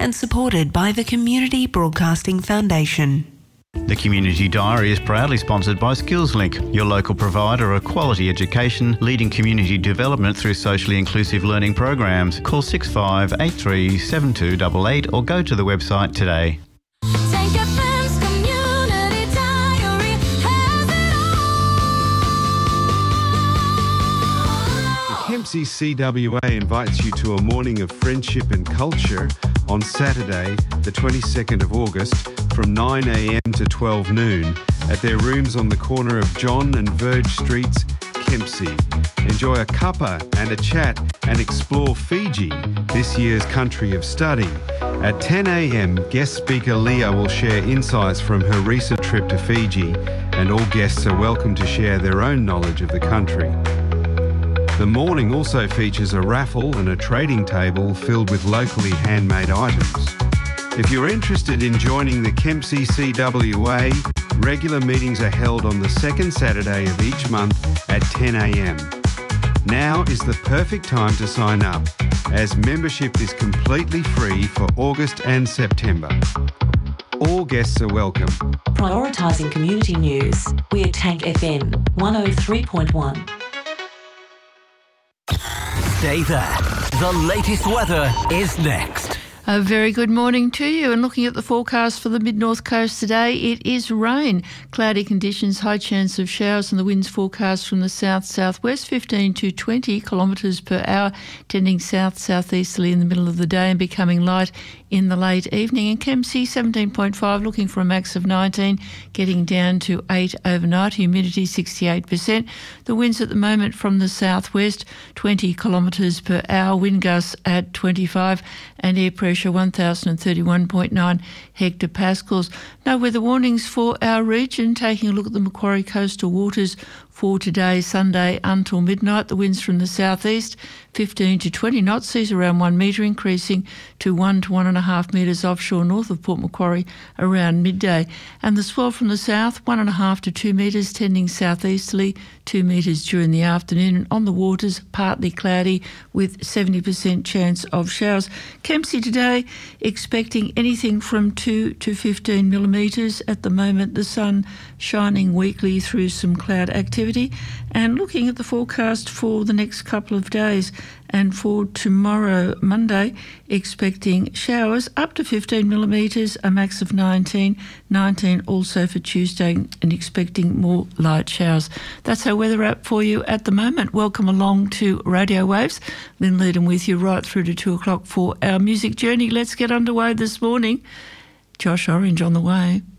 and supported by the Community Broadcasting Foundation. The Community Diary is proudly sponsored by SkillsLink, your local provider of quality education, leading community development through socially inclusive learning programs. Call 6583 7288 or go to the website today. Kempsey CWA invites you to a morning of friendship and culture on Saturday, the 22nd of August, from 9 a.m. to 12 noon at their rooms on the corner of John and Verge Streets, Kempsey. Enjoy a cuppa and a chat and explore Fiji, this year's country of study. At 10 a.m, guest speaker Leah will share insights from her recent trip to Fiji, and all guests are welcome to share their own knowledge of the country. The morning also features a raffle and a trading table filled with locally handmade items. If you're interested in joining the Kempsey CWA, regular meetings are held on the second Saturday of each month at 10 a.m. Now is the perfect time to sign up, as membership is completely free for August and September. All guests are welcome. Prioritising community news, we're Tank FM 103.1. Stay there. The latest weather is next. A very good morning to you, and looking at the forecast for the mid-north coast today, it is rain, cloudy conditions, high chance of showers, and the winds forecast from the south-southwest 15 to 20 kilometres per hour, tending south-southeasterly in the middle of the day and becoming light in the late evening. And Kempsey 17.5, looking for a max of 19, getting down to 8 overnight, humidity 68%. The winds at the moment from the southwest 20 kilometres per hour, wind gusts at 25, and air pressure 1031.9 hectopascals. No weather warnings for our region. Taking a look at the Macquarie coastal waters for today, Sunday, until midnight. The winds from the southeast 15 to 20 knots, seas around 1 metre, increasing to 1 to 1.5 metres offshore north of Port Macquarie around midday. And the swell from the south 1.5 to 2 metres, tending southeasterly 2 metres during the afternoon. And on the waters, partly cloudy with 70% chance of showers. Kempsey today expecting anything from 2 to 15 millimetres. At the moment, the sun shining weakly through some cloud activity. And looking at the forecast for the next couple of days, and for tomorrow, Monday, expecting showers up to 15 millimetres, a max of 19 also for Tuesday, and expecting more light showers. That's our weather app for you at the moment. Welcome along to Radio Waves. Lynn Leedham with you right through to 2 o'clock for our music journey. Let's get underway this morning. Josh Orange on the way.